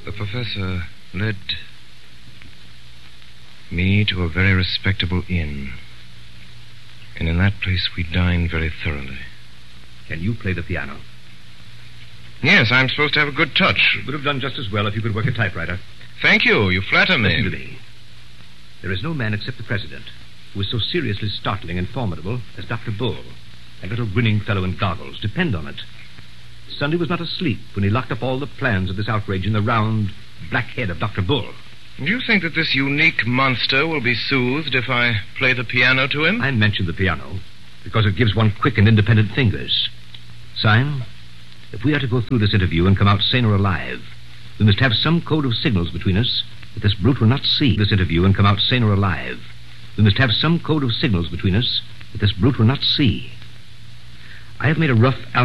The professor led me to a very respectable inn. And in that place we dined very thoroughly. Can you play the piano? Yes, I'm supposed to have a good touch. You would have done just as well if you could work a typewriter. Thank you. You flatter me. Listen to me. There is no man except the president who is so seriously startling and formidable as Dr. Bull. That little grinning fellow in goggles. Depend on it. Sunday was not asleep when he locked up all the plans of this outrage in the round, black head of Dr. Bull. Do you think that this unique monster will be soothed if I play the piano to him? I mentioned the piano because it gives one quick and independent fingers. Sime, if we are to go through this interview and come out sane or alive, we must have some code of signals between us that this brute will not see. This interview and come out sane or alive, we must have some code of signals between us that this brute will not see. I have made a rough